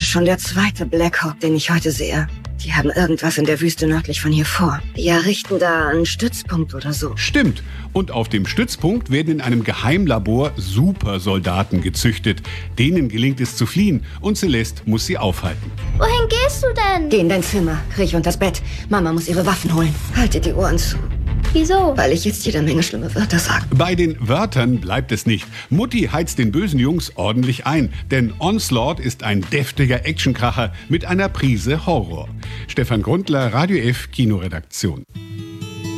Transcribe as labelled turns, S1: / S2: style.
S1: Schon der zweite Black Hawk, den ich heute sehe. Die haben irgendwas in der Wüste nördlich von hier vor. Die errichten da einen Stützpunkt oder so.
S2: Stimmt. Und auf dem Stützpunkt werden in einem Geheimlabor Supersoldaten gezüchtet. Denen gelingt es zu fliehen und Celeste muss sie aufhalten.
S3: Wohin gehst du denn?
S1: Geh in dein Zimmer, kriech unters Bett. Mama muss ihre Waffen holen. Haltet die Ohren zu.
S3: Wieso?
S1: Weil ich jetzt jede Menge schlimme Wörter sage.
S2: Bei den Wörtern bleibt es nicht. Mutti heizt den bösen Jungs ordentlich ein. Denn Onslaught ist ein deftiger Actionkracher mit einer Prise Horror. Stefan Grundler, Radio F Kinoredaktion.